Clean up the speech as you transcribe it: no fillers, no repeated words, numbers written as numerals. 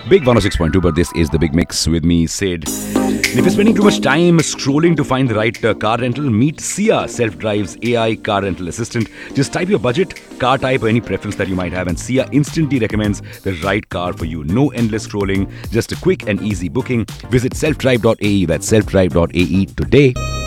Big 106.2, but this is the Big Mix with me, Sid. And if you're spending too much time scrolling to find the right car rental, meet Sia, Self-Drive's AI car rental assistant. Just type your budget, car type, or any preference that you might have, and Sia instantly recommends the right car for you. No endless scrolling, just a quick and easy booking. Visit selfdrive.ae, that's selfdrive.ae today.